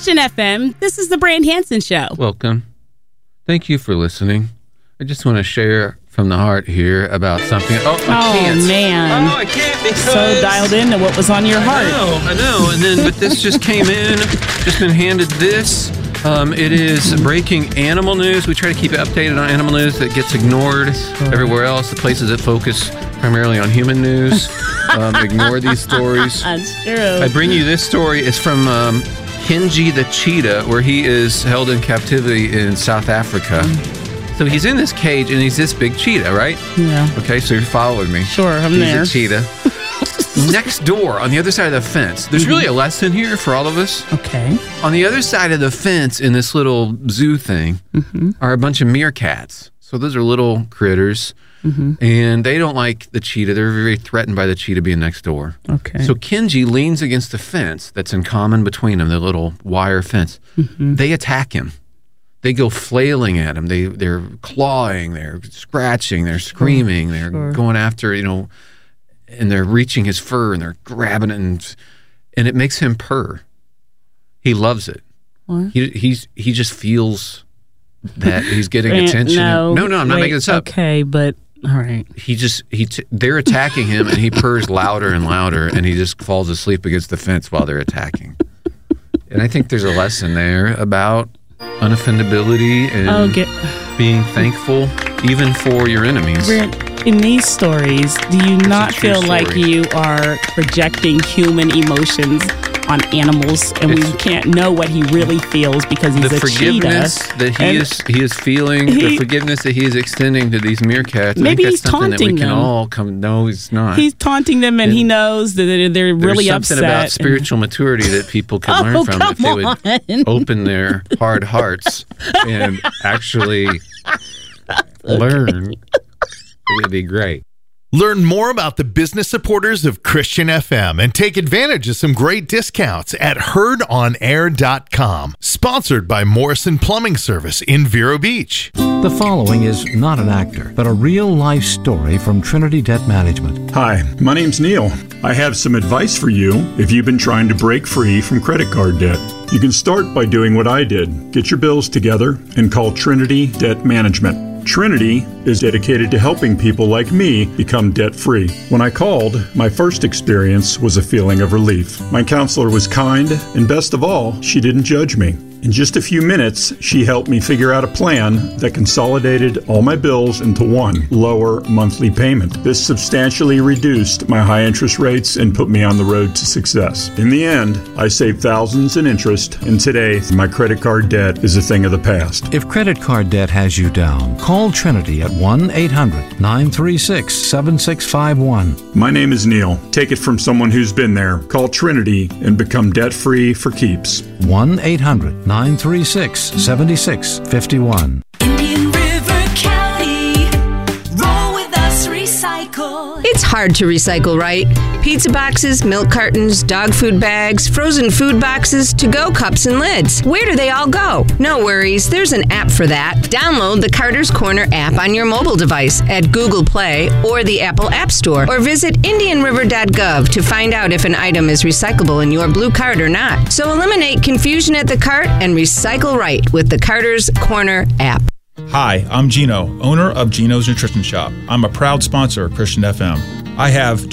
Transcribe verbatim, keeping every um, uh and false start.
Christian F M, this is the Brand Hansen Show. Welcome. Thank you for listening. I just want to share from the heart here about something. Oh, I oh can't. man. Oh, I can't because... So dialed into what was on your heart. I know, I know. And then, but this just came in. Just been handed this. Um, it is breaking animal news. We try to keep it updated on animal news that gets ignored sure. everywhere else. The places that focus primarily on human news um, ignore these stories. That's true. I bring you this story. It's from um, Kinji the cheetah, where he is held in captivity in South Africa. Mm. So he's in this cage, and he's this big cheetah, right? Yeah. Okay, so you're following me. Sure, I'm he's there. He's a cheetah. Next door, on the other side of the fence, there's really a lesson here for all of us. Okay. On the other side of the fence in this little zoo thing mm-hmm. are a bunch of meerkats. So those are little critters, mm-hmm. and they don't like the cheetah. They're very threatened by the cheetah being next door. Okay. So Kinji leans against the fence that's in common between them, the little wire fence. Mm-hmm. They attack him. They go flailing at him. They, they're clawing, they're scratching, they're screaming, they're sure. going after, you know, and they're reaching his fur and they're grabbing it, and, and it makes him purr. He loves it. What? He he's he just feels that he's getting attention. No, no, no, I'm not wait, making this up. Okay, but all right. He just he t- they're attacking him, and he purrs louder and louder, and he just falls asleep against the fence while they're attacking. And I think there's a lesson there about unoffendability and oh, get- being thankful even for your enemies. In these stories, do you That's not feel story. like you are projecting human emotions on animals, and it's, we can't know what he really feels because he's the a forgiveness cheetah? that he is he is feeling, he, the forgiveness that he is extending to these meerkats. Maybe I think he's that's something taunting that we can them. all come. No, he's not. He's taunting them, and, and he knows that they're, they're really there's something upset. about spiritual maturity that people could oh, learn from if they would on. open their hard hearts and actually learn. It would be great. Learn more about the business supporters of Christian F M and take advantage of some great discounts at heard on air dot com. Sponsored by Morrison Plumbing Service in Vero Beach. The following is not an actor, but a real-life story from Trinity Debt Management. Hi, my name's Neil. I have some advice for you if you've been trying to break free from credit card debt. You can start by doing what I did. Get your bills together and call Trinity Debt Management. Trinity is dedicated to helping people like me become debt-free. When I called, my first experience was a feeling of relief. My counselor was kind, and best of all, she didn't judge me. In just a few minutes, she helped me figure out a plan that consolidated all my bills into one lower monthly payment. This substantially reduced my high interest rates and put me on the road to success. In the end, I saved thousands in interest, and today, my credit card debt is a thing of the past. If credit card debt has you down, call Trinity at one eight hundred nine three six seven six five one. My name is Neil. Take it from someone who's been there. Call Trinity and become debt-free for keeps. one eight hundred nine three six seven six five one. Indian River County, roll with us, recycle. It's hard to recycle, right? Pizza boxes, milk cartons, dog food bags, frozen food boxes, to-go cups and lids. Where do they all go? No worries, there's an app for that. Download the Carter's Corner app on your mobile device at Google Play or the Apple App Store, or visit indian river dot gov to find out if an item is recyclable in your blue cart or not. So eliminate confusion at the cart and recycle right with the Carter's Corner app. Hi, I'm Gino, owner of Gino's Nutrition Shop. I'm a proud sponsor of Christian F M. I have